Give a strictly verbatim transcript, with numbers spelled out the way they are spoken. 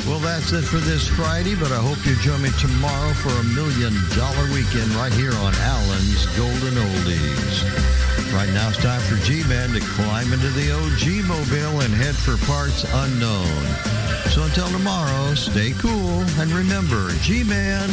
Well, that's it for this Friday, but I hope you join me tomorrow for a million dollar weekend right here on Allen's Golden Oldies. Right now it's time for G-Man to climb into the O G mobile and head for parts unknown. So until tomorrow, stay cool, and remember, G-Man